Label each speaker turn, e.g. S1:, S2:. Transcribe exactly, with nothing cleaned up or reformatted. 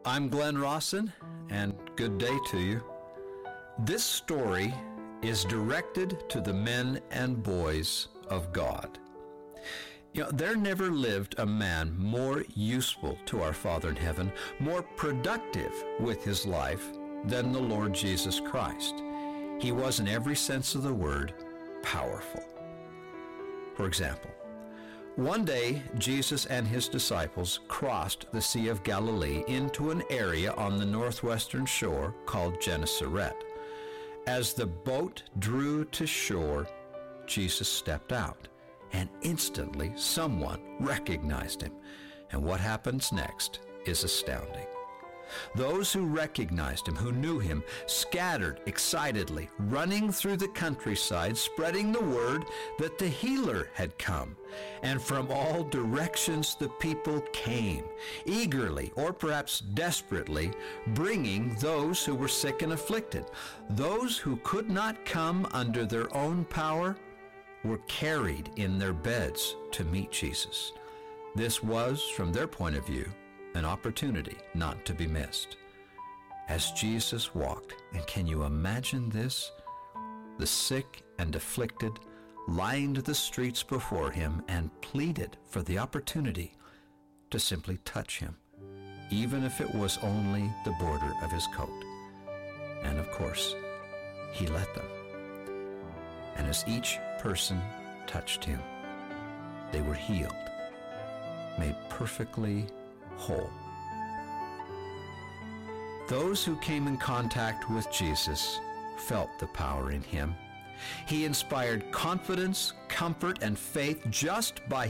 S1: I'm Glenn Rawson, and good day to you. This story is directed to the men and boys of God. You know, there never lived a man more useful to our Father in heaven, more productive with his life than the Lord Jesus Christ. He was, in every sense of the word, powerful. For example, one day, Jesus and his disciples crossed the Sea of Galilee into an area on the northwestern shore called Gennesaret. As the boat drew to shore, Jesus stepped out, and instantly someone recognized him. And what happens next is astounding. Those who recognized him, who knew him, scattered excitedly, running through the countryside, spreading the word that the healer had come. And from all directions the people came, eagerly or perhaps desperately, bringing those who were sick and afflicted. Those who could not come under their own power were carried in their beds to meet Jesus. This was, from their point of view, an opportunity not to be missed. As Jesus walked, and can you imagine this? The sick and afflicted lined the streets before him and pleaded for the opportunity to simply touch him, even if it was only the border of his coat. And of course, he let them. And as each person touched him, they were healed, made perfectly whole. Those who came in contact with Jesus felt the power in him. He inspired confidence, comfort, and faith just by